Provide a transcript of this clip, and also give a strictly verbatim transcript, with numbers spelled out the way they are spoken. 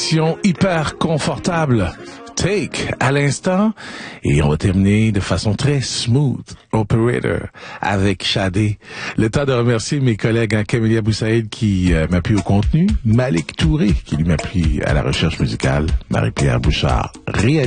position hyper confortable. Take à l'instant et on va terminer de façon très smooth operator avec Shadé. Le temps de remercier mes collègues hein, Camélia Boussaïd qui euh, m'appuie au contenu, Malik Touré qui lui m'appuie à la recherche musicale, Marie-Pierre Bouchard réalise